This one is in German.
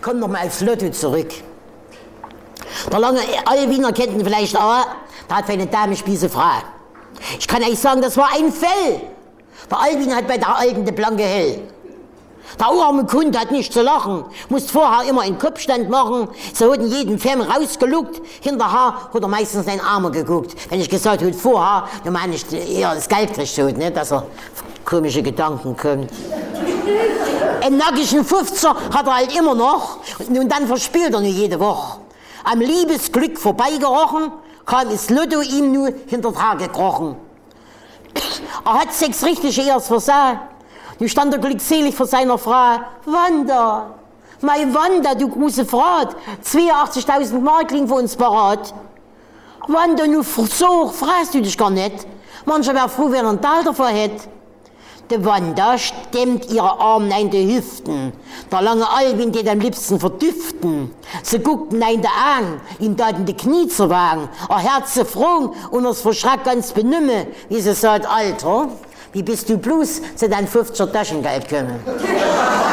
komm noch mal aufs Lotto zurück. Der lange Albiner kennt ihn vielleicht auch, der hat für eine Dame Spießefrau. Ich kann euch sagen, das war ein Fell. Der Albin hat bei der Alten de blanke Hell. Der arme Kunde hat nicht zu lachen, musste vorher immer einen Kopfstand machen. Sie hat jeden Film rausgeluckt, hinterher hat er meistens den Arme geguckt. Wenn ich gesagt habe, vorher, dann meine ich eher das Geld kriegt, so, ne, dass er auf komische Gedanken kommt. Einen nackigen 50er hat er halt immer noch und dann verspielt er nur jede Woche. Am Liebesglück vorbeigerochen, kam das Lotto ihm nur hinter Tage gekrochen. Er hat 6 richtige erst versagt. Nun stand er glückselig vor seiner Frau. Wanda, meine Wanda, du große Frau, 82.000 Mark liegen für uns parat. Wanda, nu so fragst du dich gar nicht. Mancher wäre froh, wenn er einen Teil davon hätte. Die Wanda stemmt ihre Arme in die Hüften. Der lange Albin geht am liebsten verdüften. Sie guckten ihn an, ihm taten die Knie zu wagen. Er Herz froh und es verschreckt ganz benümme, wie sie sagt, Alter, wie bist du bloß zu deinem 50er Taschengeld gekommen?